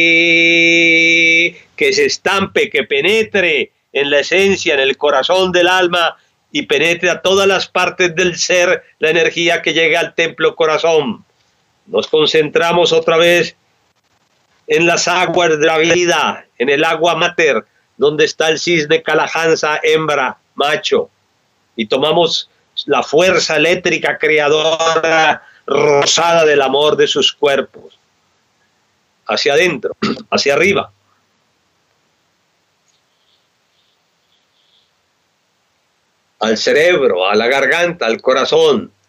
que se estampe, que penetre en la esencia, en el corazón del alma y penetre a todas las partes del ser la energía que llega al templo corazón. Nos concentramos otra vez en las aguas de la vida, en el agua mater, donde está el cisne Kalahansa, hembra, macho, y tomamos la fuerza eléctrica creadora rosada del amor de sus cuerpos, hacia adentro, hacia arriba. Al cerebro, a la garganta, al corazón.